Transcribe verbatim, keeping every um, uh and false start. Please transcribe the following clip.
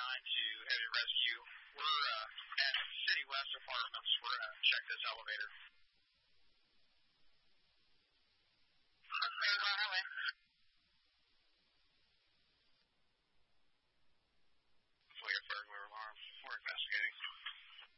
nine to Heavy Rescue. We're uh, at City West Apartments. We're going to check this elevator.